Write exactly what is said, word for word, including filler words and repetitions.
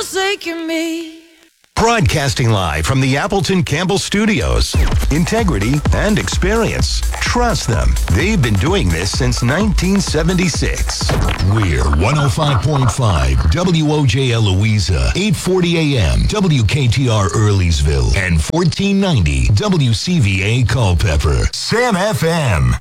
forsaken me. Broadcasting live from the Appleton Campbell Studios. Integrity and experience. Trust them. They've been doing this since nineteen seventy-six. We're one oh five point five W O J L Louisa, eight forty a m W K T R Earlysville, and fourteen ninety W C V A Culpeper. Sam F M.